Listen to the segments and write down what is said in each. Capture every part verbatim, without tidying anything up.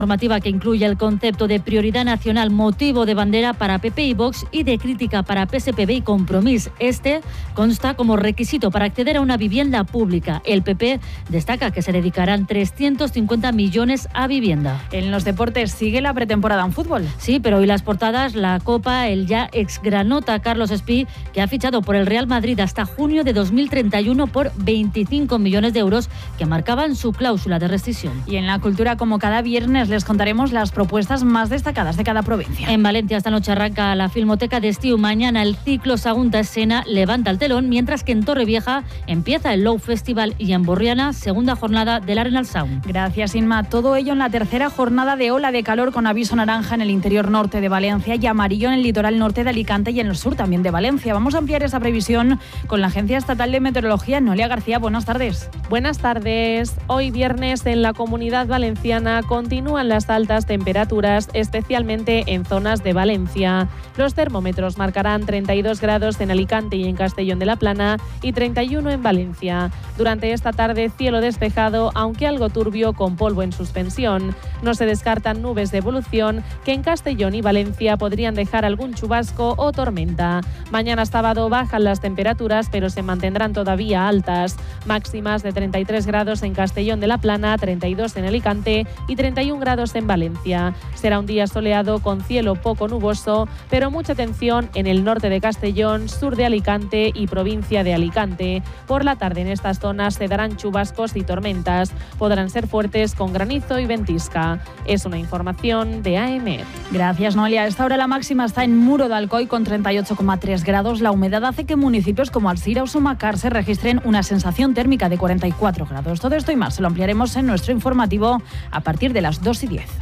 Normativa que incluye el concepto de prioridad nacional, motivo de bandera para P P y Vox y de crítica para P S P B y Compromís. Este consta como requisito para acceder a una vivienda pública. El P P destaca que se dedicarán trescientos cincuenta millones a vivienda. En los deportes sigue la pretemporada en fútbol. Sí, pero hoy las portadas, la Copa, el ya exgranota Carlos Espí, que ha fichado por el Real Madrid hasta junio de dos mil treinta y uno por veinticinco millones de euros que marcaban su cláusula de rescisión. Y en la cultura, como cada viernes, les contaremos las propuestas más destacadas de cada provincia. En Valencia esta noche arranca la Filmoteca de Estiu. Mañana el ciclo Sagunta Escena levanta el telón, mientras que en Torrevieja empieza el Low Festival y en Borriana segunda jornada del Arenal Sound. Gracias, Inma. Todo ello en la tercera jornada de ola de calor con aviso naranja en el interior norte de Valencia y amarillo en el litoral norte de Alicante y en el sur también de Valencia. Vamos a ampliar esa previsión con la Agencia Estatal de Meteorología. Noelia García, buenas tardes. Buenas tardes. Hoy viernes en la Comunidad Valenciana continúan las altas temperaturas, especialmente en zonas de Valencia. Los termómetros marcarán treinta y dos grados en Alicante y en Castellón de la Plana y treinta y uno en Valencia. Durante esta tarde, cielo despejado, aunque algo turbio con polvo en suspensión. No se descartan nubes de evolución que en Castellón y Valencia podrían dejar algún chubasco o tormenta. Mañana sábado bajan las temperaturas, pero se mantendrán todavía altas. Máximas de treinta y tres grados en Castellón de la Plana, treinta y dos en Alicante y treinta y un grados en Valencia. Será un día soleado con cielo poco nuboso, pero mucha atención en el norte de Castellón, sur de Alicante y provincia de Alicante. Por la tarde en estas zonas se darán chubascos y tormentas. Podrán ser fuertes con granizo y ventisca. Es una información de A M. Gracias, Noelia. A esta hora la máxima está en Muro de Alcoy con treinta y ocho coma tres grados. La humedad hace que municipios como Alzira o Sumacar se registren una sensación térmica de cuarenta y cuatro grados. Todo esto y más se lo ampliaremos en nuestro informativo a partir de las dos y diez.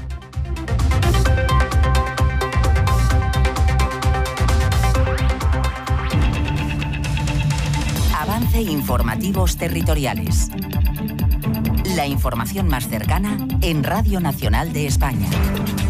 Avance Informativos Territoriales. La información más cercana en Radio Nacional de España.